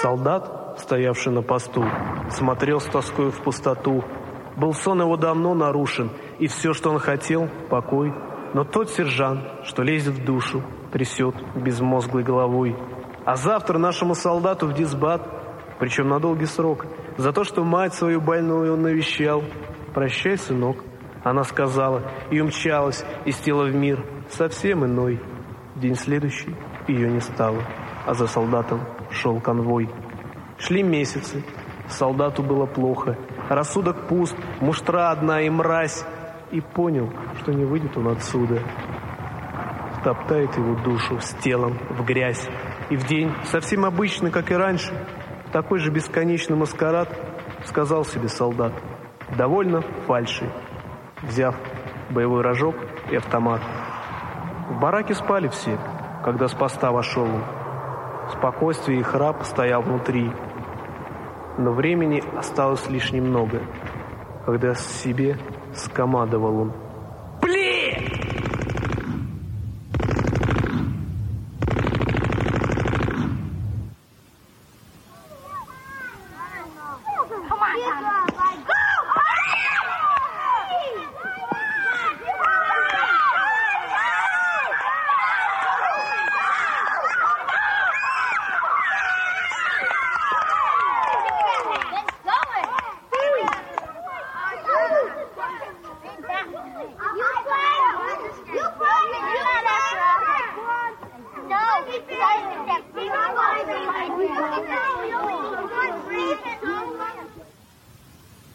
Солдат, стоявший на посту, смотрел с тоской в пустоту. Был сон его давно нарушен, и все, что он хотел — покой. Но тот сержант, что лезет в душу, трясет безмозглой головой. А завтра нашему солдату в дисбат, причем на долгий срок, за то, что мать свою больную он навещал. «Прощай, сынок», она сказала, и умчалась из тела в мир совсем иной. День следующий ее не стало, а за солдатом шел конвой. Шли месяцы, солдату было плохо, рассудок пуст, муштра одна и мразь. И понял, что не выйдет он отсюда. Втоптает его душу с телом в грязь. И в день, совсем обычный, как и раньше, такой же бесконечный маскарад, сказал себе солдат: «Довольно фальши», взяв боевой рожок и автомат. В бараке спали все, когда с поста вошел он. Спокойствие и храп стоял внутри. Но времени осталось лишь немного, когда себе скомандовал он: